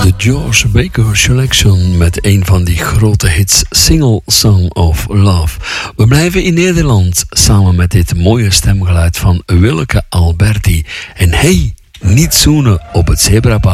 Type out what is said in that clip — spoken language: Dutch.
De George Baker Selection met een van die grote hits Single Song of Love. We blijven in Nederland samen met dit mooie stemgeluid van Willeke Alberti. En hey, niet zoenen op het zebrapad.